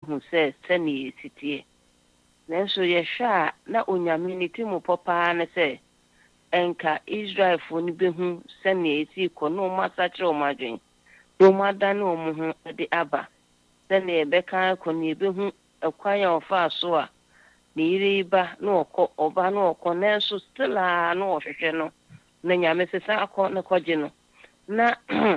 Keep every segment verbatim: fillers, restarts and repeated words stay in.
hu se sani sitie nanso ye hwa na onyame ni timu popa na se enka Israel fo ni behu sani esi ko no masache o madwen no madane o mu hu de aba sani ebeka ko ni behu ekwan ya ofa so a ni ire ba na okọ oba na okọ nanso still a na ohwehwe no na nyame sesa akọ na kọje no na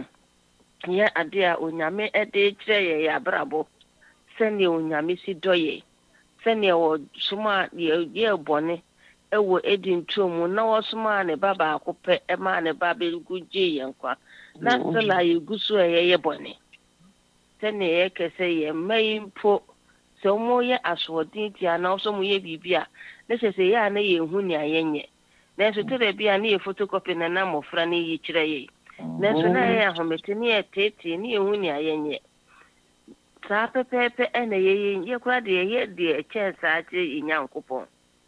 ye ade a onyame ede kire ye ya brabo sani onyame si doye sani o suma ye ye bone ewo edin tuomu na wo suma ne baba akopɛ e ma ne baba guje yenkwa na sala ye gusu ye ye bone sani ye kese ye mayimpo so mo ye asodin ti ana so mo ye bibia na sese ye ana ye hu ni ayenye na so tere bia na ye photocopy na na mofra na yi kire ye na so na ye ahomete ni etete ni ye hu ni ayenye sa pepepe ene ye ye kura de ye de chance ati inyankopon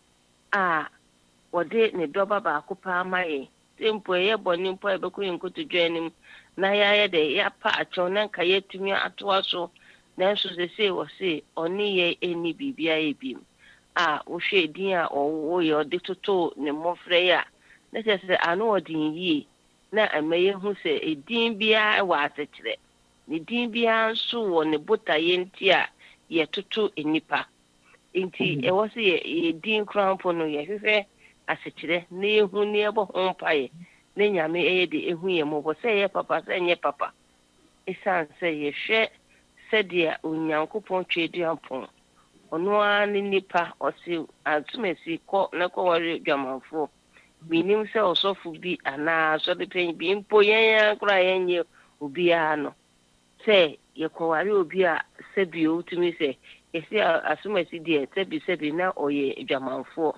a wode ne doba ba akopa amaye tempo ye boni mpo e beku yinkoto dwanim na ya ye de ya pa acho na nka ye tumi atoa so na so se se wo se oni ye eni bibia ye bim a wo hwe din a wo ye ode toto ne mofre ya na se se anu odin yi na amaye hu se edin bia wa asekire ne din bia nso wo ne botaye nti a ye toto enipa nti e wo se ye din krampo no ye hwehwe asekire na ehu ne ebo hompaye na nyame eye de ehu ye mo bo se ye papa se nye papa isan se ye hwe se dia onyankopon twedi ampon ono ani nipa osi atumesi ko na ko wari dwamanfo minim se osofu bi ana so de pen bi mpo yen kura yen obi ano se ye ko wari obi a se bi o tumi se esi asumesi die se bi se bi na oye dwamanfo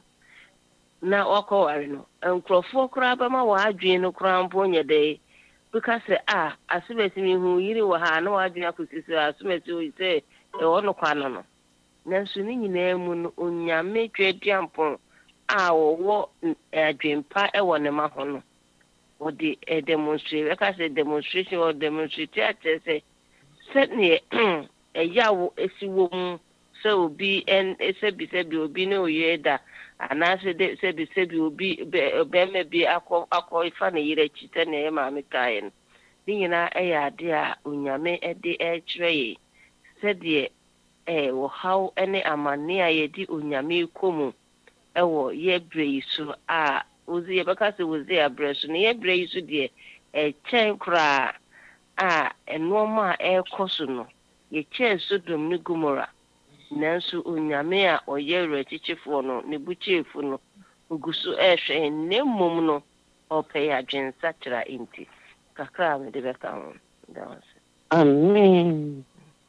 na oko wari no nkrofo kura ba ma wa adwen no kura mpo nye de because ah asumesi mi hu yiri wa ha na wa adwen akusisi asumesi o se e wono kwano no nanso ni nyina mu no onyame twediampon a wo adwempa e wo ne ma ho no wo de demonstrate we ka say demonstration or demonstrate ate say setne e yawo esiwo mu se obi en se bi se bi obi ne oyeda ana se de se bi se bi obi be me bi akọ akọ ifa ne yire chite ne e ma me kaen ni nyina e ya de a onyame e de e kire se de eh wo how ene amane a yedi onyame komu ewo ye breisu a ozi ye baka se wozi abresu ne ye breisu de e chen kra a enoma e kosu no ye chen Sodom ni Gomora nanso onyame a oye rechichifo no ne buchefu no ogusu e hwe ne mom no ope ya dwensa kira inti kakra me de beka ho danse amen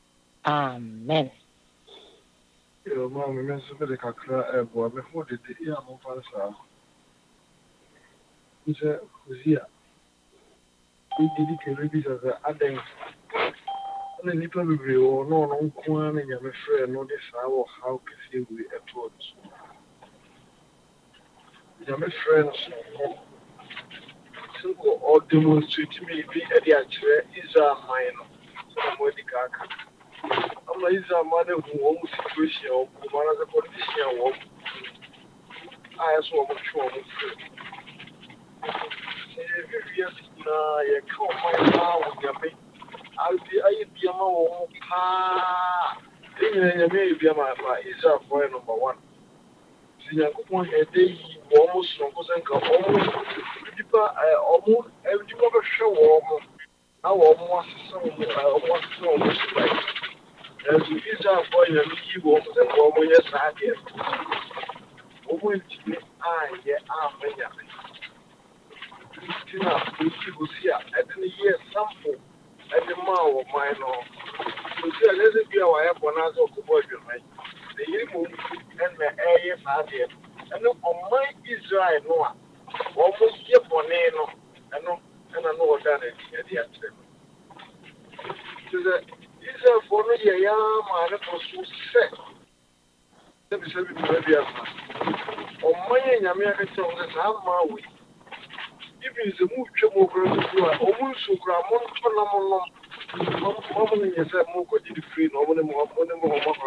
amen. Yo, mama, me so be kakra e bo me ho de de ya mo fansa. Nse uzia. Idi di ke rebi za aden. Ana nipa bebre wo no no nko ana nya me frɛ no de saa wo how kesi we eto so. Ya me frɛ no so. So o demonstrate me bi e de akyerɛ Israel man no. So mo di kaka. Ama Israel man who won situation o ko na the politician wo. I so mo twa mo frɛ. Yes, na ye come my now with your mate. I'll be I be a man pa. Then you may be my Israel boy number one. Senior coupon a day almost no cousin almost deeper almost every other show almost. I almost almost almost like as Israel boy and he was and almost yes I guess. Almost I yeah I'm Tina, you see, I didn't hear sample at the mouth of mine. So, let's be our bonus of the boy, right? The Yimu and the air idea. And on my Israel, no, almost here for Nano, and no, and I know that it's the answer. So, the Israel for me, a young man was so sick. Let me say, maybe on my American song, that's how my way. Even the move to move around, almost so grammar, Mama, you said, Moko did free, no one more.